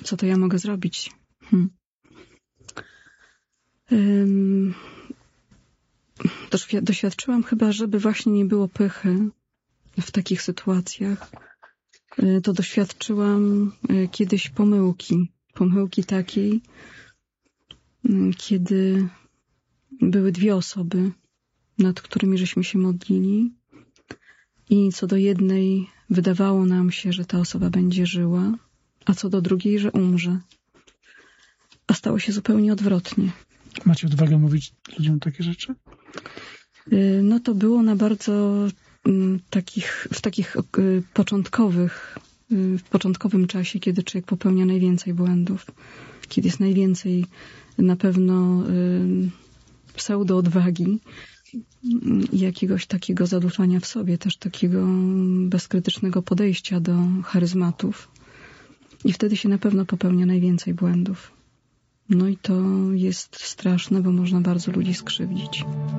Co to ja mogę zrobić? Doświadczyłam chyba, żeby właśnie nie było pychy w takich sytuacjach. To doświadczyłam kiedyś pomyłki takiej, kiedy były dwie osoby, nad którymi żeśmy się modlili i co do jednej wydawało nam się, że ta osoba będzie żyła, a co do drugiej, że umrze. A stało się zupełnie odwrotnie. Macie odwagę mówić ludziom takie rzeczy? No to było na bardzo w początkowym czasie, kiedy człowiek popełnia najwięcej błędów, kiedy jest najwięcej na pewno pseudo-odwagi i jakiegoś takiego zadufania w sobie, też takiego bezkrytycznego podejścia do charyzmatów. I wtedy się na pewno popełnia najwięcej błędów. No i to jest straszne, bo można bardzo ludzi skrzywdzić.